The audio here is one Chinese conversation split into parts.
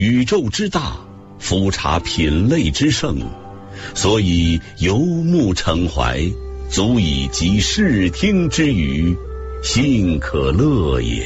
宇宙之大，夫茶品类之盛，所以游目骋怀，足以及视听之娱，幸可乐也。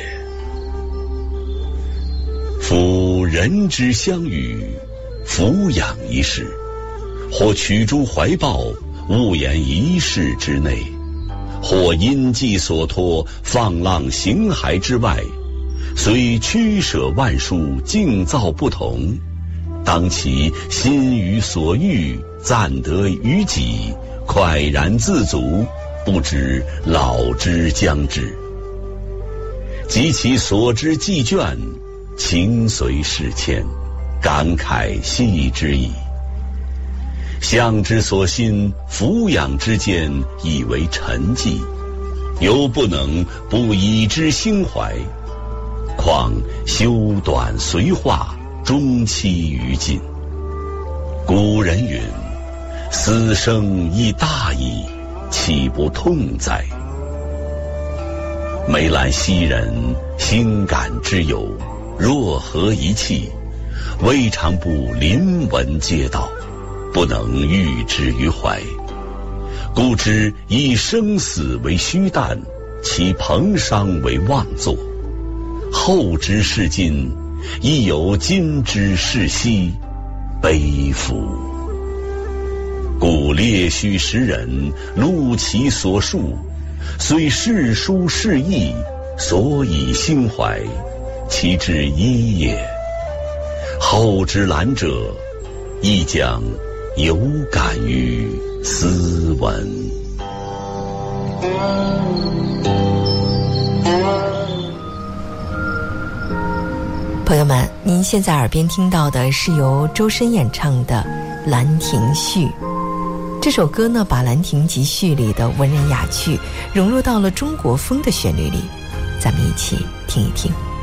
夫人之相与，俯仰一世，或取诸怀抱，误言一世之内，或因寄所托，放浪形骸之外，虽驱舍万殊，境造不同，当其心于所欲，暂得于己，快然自足，不知老之将至。及其所知既倦，情随事迁，感慨系之矣。向之所欣，俯仰之间，以为沉寂，犹不能不以之心怀。况修短随化，终期于尽。古人云：死生亦大矣，岂不痛哉？梅兰昔人，心感之有，若何一气，未尝不临文嗟悼，不能喻之于怀。故知以生死为虚诞，其彭殇为妄作。后之视今，亦有今之视昔，悲夫！故列虚时人，录其所述，虽世殊事异，所以心怀，其之一也。后之览者，亦将有感于斯文。 朋友们，您现在耳边听到的是由周深演唱的《兰亭序》。这首歌呢，把《兰亭集序》里的文人雅趣融入到了中国风的旋律里，咱们一起听一听。